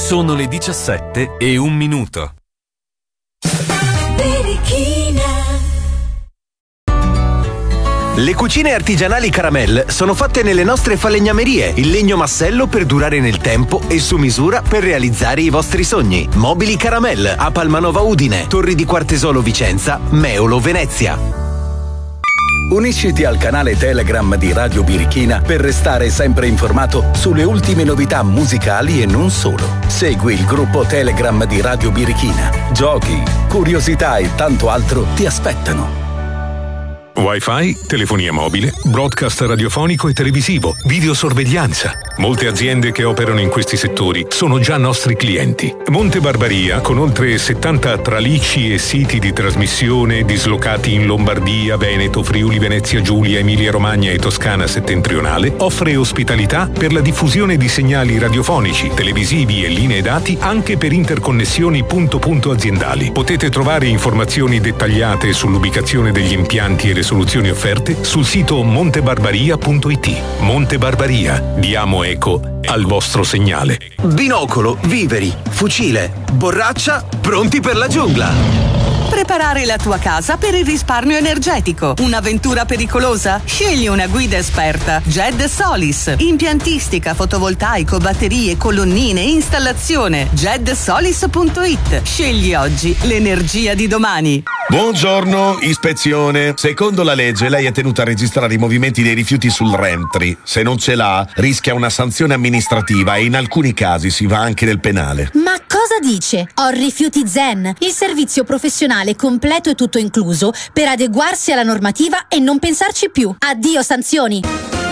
Sono le 17:01. Le cucine artigianali Caramel sono fatte nelle nostre falegnamerie, in legno massello per durare nel tempo e su misura per realizzare i vostri sogni. Mobili Caramel a Palmanova Udine, Torri di Quartesolo Vicenza, Meolo Venezia. Unisciti al canale Telegram di Radio Birichina per restare sempre informato sulle ultime novità musicali e non solo. Segui il gruppo Telegram di Radio Birichina. Giochi, curiosità e tanto altro ti aspettano. Wi-Fi, telefonia mobile, broadcast radiofonico e televisivo, videosorveglianza. Molte aziende che operano in questi settori sono già nostri clienti. Monte Barbaria, con oltre 70 tralicci e siti di trasmissione dislocati in Lombardia, Veneto, Friuli, Venezia Giulia, Emilia Romagna e Toscana settentrionale, offre ospitalità per la diffusione di segnali radiofonici, televisivi e linee dati anche per interconnessioni punto-punto aziendali. Potete trovare informazioni dettagliate sull'ubicazione degli impianti e le soluzioni offerte sul sito montebarbaria.it. Monte Barbaria, diamo eco al vostro segnale. Binocolo, viveri, fucile, borraccia, pronti per la giungla. Preparare la tua casa per il risparmio energetico. Un'avventura pericolosa? Scegli una guida esperta. Jed Solis. Impiantistica, fotovoltaico, batterie, colonnine, installazione. jedsolis.it. Scegli oggi l'energia di domani. Buongiorno, ispezione. Secondo la legge lei è tenuta a registrare i movimenti dei rifiuti sul Rentry. Se non ce l'ha, rischia una sanzione amministrativa e in alcuni casi si va anche nel penale. Ma cosa dice? Ho Rifiuti Zen, il servizio professionale completo e tutto incluso per adeguarsi alla normativa e non pensarci più. Addio sanzioni.